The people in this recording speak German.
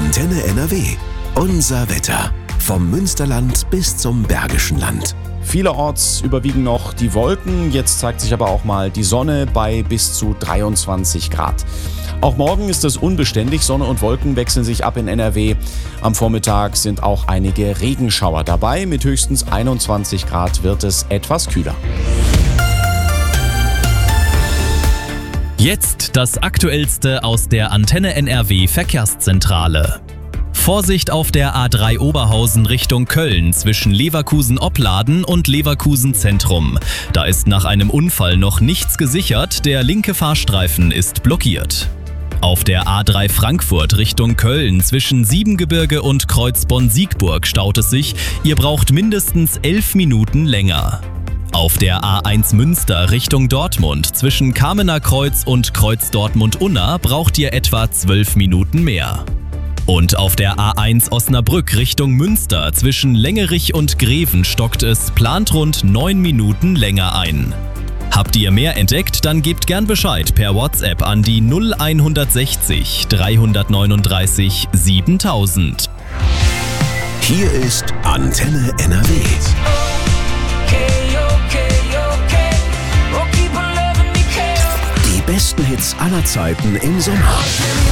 Antenne NRW. Unser Wetter. Vom Münsterland bis zum Bergischen Land. Vielerorts überwiegen noch die Wolken, jetzt zeigt sich aber auch mal die Sonne bei bis zu 23 Grad. Auch morgen ist es unbeständig, Sonne und Wolken wechseln sich ab in NRW. Am Vormittag sind auch einige Regenschauer dabei, mit höchstens 21 Grad wird es etwas kühler. Jetzt das Aktuellste aus der Antenne NRW Verkehrszentrale. Vorsicht auf der A3 Oberhausen Richtung Köln zwischen Leverkusen-Opladen und Leverkusen-Zentrum. Da ist nach einem Unfall noch nichts gesichert, der linke Fahrstreifen ist blockiert. Auf der A3 Frankfurt Richtung Köln zwischen Siebengebirge und Kreuzbonn-Siegburg staut es sich, ihr braucht mindestens 11 Minuten länger. Auf der A1 Münster Richtung Dortmund zwischen Kamener Kreuz und Kreuz Dortmund-Unna braucht ihr etwa 12 Minuten mehr. Und auf der A1 Osnabrück Richtung Münster zwischen Längerich und Greven stockt es, plant rund 9 Minuten länger ein. Habt ihr mehr entdeckt, dann gebt gern Bescheid per WhatsApp an die 0160 339 7000. Hier ist Antenne NRW. Die besten Hits aller Zeiten im Sommer.